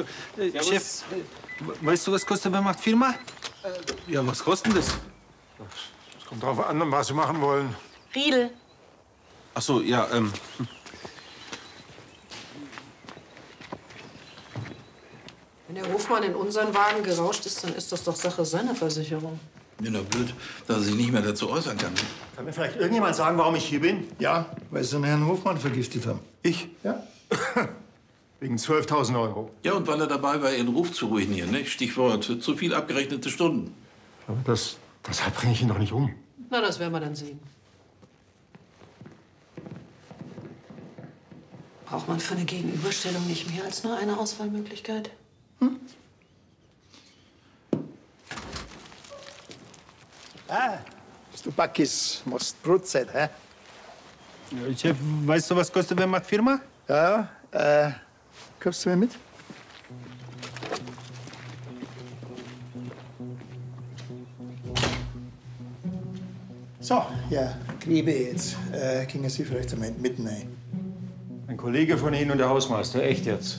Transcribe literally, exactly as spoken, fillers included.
Äh, Chef, äh, weißt du, was kostet bei Macht Firma? Äh, ja, was kostet denn das? Es kommt drauf an, was Sie machen wollen. Riedel. Ach so, ja, ähm. Wenn der Hofmann in unseren Wagen gerauscht ist, dann ist das doch Sache seiner Versicherung. Mir nur blöd, dass er sich nicht mehr dazu äußern kann. Kann mir vielleicht irgendjemand sagen, warum ich hier bin? Ja, Weil Sie den Herrn Hofmann vergiftet haben. ich? Ja? Wegen zwölftausend Euro. Ja, und weil er dabei war, ihren Ruf zu ruinieren, ne? Stichwort zu viel abgerechnete Stunden. Aber das, deshalb bringe ich ihn doch nicht um. Na, das werden wir dann sehen. Braucht man für eine Gegenüberstellung nicht mehr als nur eine Auswahlmöglichkeit? Hm? Ah, Stupakis, machst Brotzeit, hä? Ja, Chef, weißt du, was kostet bei Macht Firma? Ja, äh, kommst du mir mit? So, ja, Knebe jetzt. Äh, gingen Sie vielleicht einmal mitten rein. Ein Kollege von Ihnen und der Hausmeister, echt jetzt?